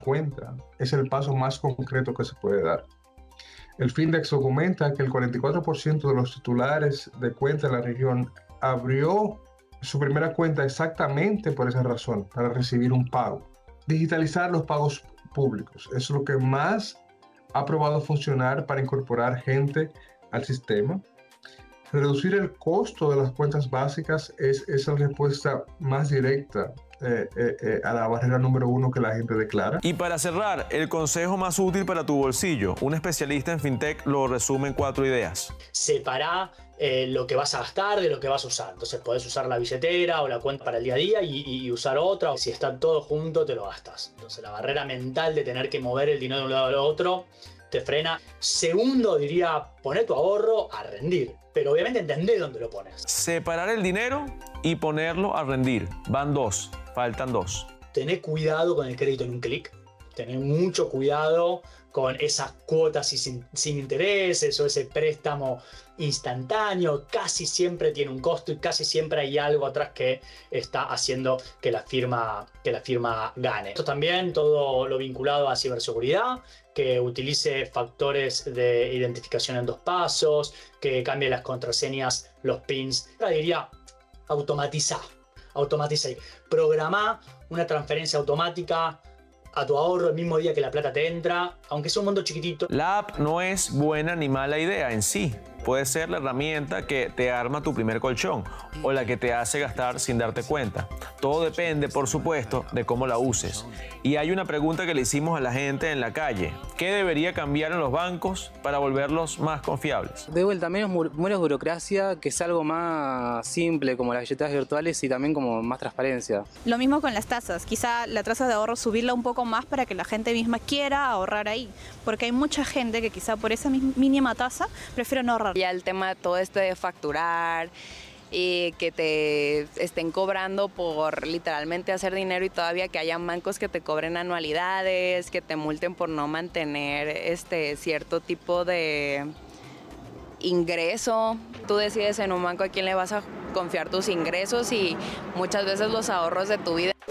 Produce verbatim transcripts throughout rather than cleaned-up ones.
cuenta es el paso más concreto que se puede dar. El Findex documenta que el cuarenta y cuatro por ciento de los titulares de cuenta de la región abrió su primera cuenta exactamente por esa razón, para recibir un pago. Digitalizar los pagos públicos es lo que más ha probado funcionar para incorporar gente al sistema. Reducir el costo de las cuentas básicas es esa respuesta más directa eh, eh, eh, a la barrera número uno que la gente declara. Y para cerrar, el consejo más útil para tu bolsillo. Un especialista en fintech lo resume en cuatro ideas. Separá eh, lo que vas a gastar de lo que vas a usar. Entonces podés usar la billetera o la cuenta para el día a día y, y usar otra. Si está todo junto, te lo gastas. Entonces la barrera mental de tener que mover el dinero de un lado al otro te frena. Segundo, diría, poné tu ahorro a rendir. Pero obviamente entendé dónde lo pones. Separar el dinero y ponerlo a rendir. Van dos, faltan dos. Tené cuidado con el crédito en un clic. Tené mucho cuidado con esas cuotas sin, sin intereses o ese préstamo instantáneo. Casi siempre tiene un costo y casi siempre hay algo atrás que está haciendo que la firma, que la firma gane. Esto también todo lo vinculado a ciberseguridad, que utilice factores de identificación en dos pasos, que cambie las contraseñas, los pins. Yo diría automatizar, automatizar, programar una transferencia automática a tu ahorro el mismo día que la plata te entra, aunque sea un monto chiquitito. La app no es buena ni mala idea en sí. Puede ser la herramienta que te arma tu primer colchón o la que te hace gastar sin darte cuenta. Todo depende, por supuesto, de cómo la uses. Y hay una pregunta que le hicimos a la gente en la calle. ¿Qué debería cambiar en los bancos para volverlos más confiables? De vuelta, menos, menos burocracia, que sea algo más simple como las billeteras virtuales y también como más transparencia. Lo mismo con las tasas. Quizá la tasa de ahorro subirla un poco más para que la gente misma quiera ahorrar ahí. Porque hay mucha gente que quizá por esa mínima tasa prefiere no ahorrar. Ya el tema de todo esto de facturar y que te estén cobrando por literalmente hacer dinero y todavía que hayan bancos que te cobren anualidades, que te multen por no mantener este cierto tipo de ingreso. Tú decides en un banco a quién le vas a confiar tus ingresos y muchas veces los ahorros de tu vida.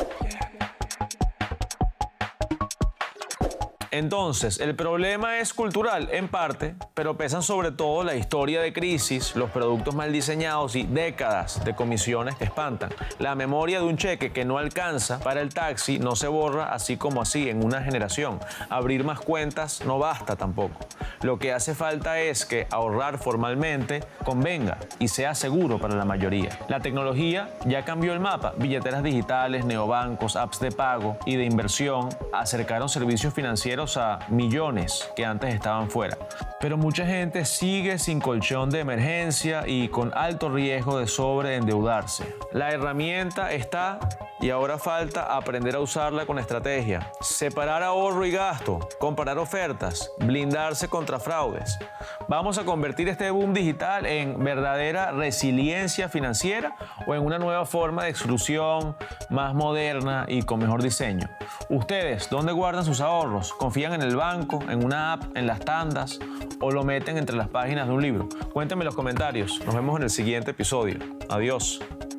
Entonces, el problema es cultural, en parte, pero pesan sobre todo la historia de crisis, los productos mal diseñados y décadas de comisiones que espantan. La memoria de un cheque que no alcanza para el taxi no se borra así como así en una generación. Abrir más cuentas no basta tampoco. Lo que hace falta es que ahorrar formalmente convenga y sea seguro para la mayoría. La tecnología ya cambió el mapa. Billeteras digitales, neobancos, apps de pago y de inversión acercaron servicios financieros a millones que antes estaban fuera. Pero mucha gente sigue sin colchón de emergencia y con alto riesgo de sobreendeudarse. La herramienta está y ahora falta aprender a usarla con estrategia. Separar ahorro y gasto, comparar ofertas, blindarse contra fraudes. ¿Vamos a convertir este boom digital en verdadera resiliencia financiera o en una nueva forma de exclusión más moderna y con mejor diseño? ¿Ustedes dónde guardan sus ahorros? ¿Confían en el banco, en una app, en las tandas o lo meten entre las páginas de un libro? Cuéntenme en los comentarios. Nos vemos en el siguiente episodio. Adiós.